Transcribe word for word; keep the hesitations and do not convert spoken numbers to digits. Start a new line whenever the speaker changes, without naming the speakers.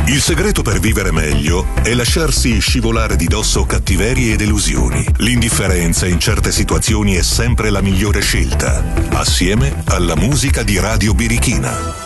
Il segreto per vivere meglio è lasciarsi scivolare di dosso cattiverie ed delusioni. L'indifferenza in certe situazioni è sempre la migliore scelta, assieme alla musica di Radio Birichina.